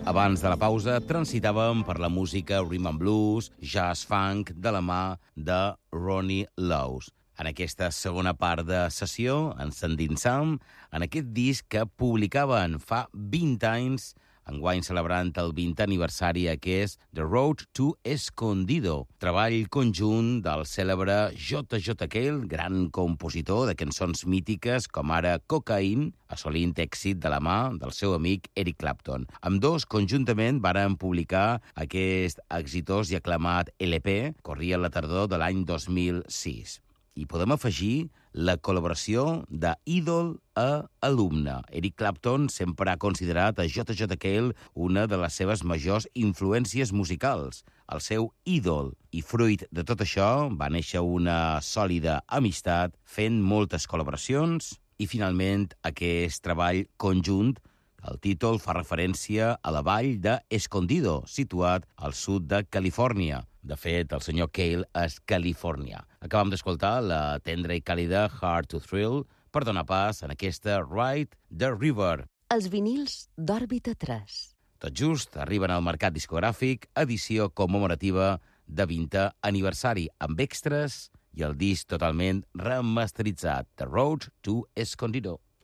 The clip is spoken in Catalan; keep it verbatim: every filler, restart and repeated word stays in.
Abans de la pausa, transitàvem per la música rhythm and blues, jazz funk, de la mà de Ronnie Lowes. En aquesta segona part de sessió ens endinsam en aquest disc que publicaven fa vint anys, enguany celebrant el vintè aniversari, que és The Road to Escondido, treball conjunt del cèlebre J J Cale, gran compositor de cançons mítiques com ara Cocaine, assolint èxit de la mà del seu amic Eric Clapton. Ambdós conjuntament varen publicar aquest exitós i aclamat L P, corria la tardor de l'any dos mil sis. I podem afegir la col·laboració d'ídol a alumne. Eric Clapton sempre ha considerat a J J Cale una de les seves majors influències musicals, el seu ídol. I fruit de tot això va néixer una sòlida amistat, fent moltes col·laboracions i finalment aquest treball conjunt. El títol fa referència a la vall de Escondido, situat al sud de Califòrnia. De fet, el senyor Cale és californià. Acabam d'escoltar la tendra i càlida Hard to Thrill per donar pas en aquesta Ride the River. Els vinils d'Òrbita tres. Tot just arriben al mercat discogràfic edició commemorativa de vintè aniversari, amb extras i el disc totalment remasteritzat, The Road to Escondido.